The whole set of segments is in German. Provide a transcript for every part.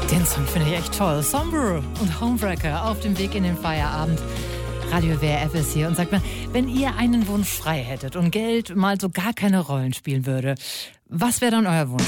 Den Song finde ich echt toll. Somber und Homewrecker auf dem Weg in den Feierabend. Radio WRF ist hier und sagt mal, wenn ihr einen Wunsch frei hättet und Geld mal so gar keine Rollen spielen würde, was wäre dann euer Wunsch?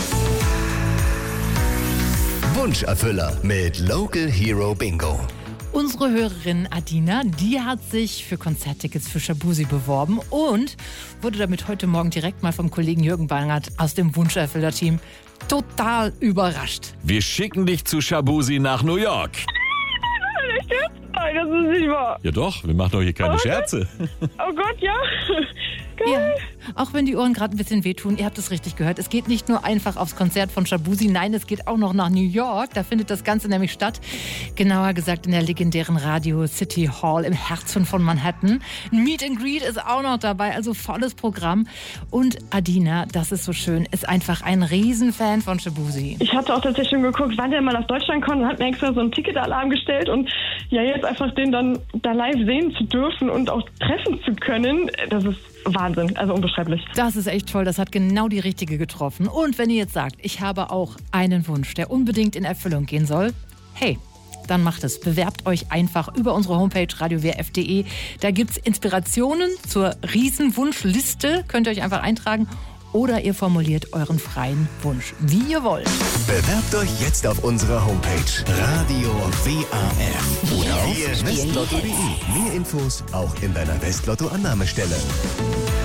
Wunscherfüller mit Local Hero Bingo. Unsere Hörerin Adina, die hat sich für Konzerttickets für Shabuzi beworben und wurde damit heute Morgen direkt mal vom Kollegen Jürgen Bangert aus dem Wunscherfüller-Team total überrascht. Wir schicken dich zu Shabuzi nach New York. Nein, das ist nicht wahr. Ja doch, wir machen doch hier keine Scherze. Oh Gott, ja. Ja, Geil. auch wenn die Ohren gerade ein bisschen wehtun, ihr habt es richtig gehört. Es geht nicht nur einfach aufs Konzert von Shabuzi, nein, es geht auch noch nach New York. Da findet das Ganze nämlich statt. Genauer gesagt in der legendären Radio City Hall im Herzen von Manhattan. Ein Meet and Greet ist auch noch dabei, also volles Programm. Und Adina, das ist so schön, ist einfach ein Riesenfan von Shabuzi. Ich hatte auch tatsächlich schon geguckt, wann der mal nach Deutschland kommt und hat mir extra so einen Ticketalarm gestellt. Und ja, jetzt einfach den dann da live sehen zu dürfen und auch treffen zu können, das ist Wahnsinn, also unbeschreiblich. Das ist echt toll, das hat genau die Richtige getroffen. Und wenn ihr jetzt sagt, ich habe auch einen Wunsch, der unbedingt in Erfüllung gehen soll, hey, dann macht es. Bewerbt euch einfach über unsere Homepage radiowrf.de. Da gibt's Inspirationen zur Riesenwunschliste, könnt ihr euch einfach eintragen. Oder ihr formuliert euren freien Wunsch, wie ihr wollt. Bewerbt euch jetzt auf unserer Homepage Radio WRF oder auf westlotto.de. Mehr Infos auch in deiner Westlotto-Annahmestelle.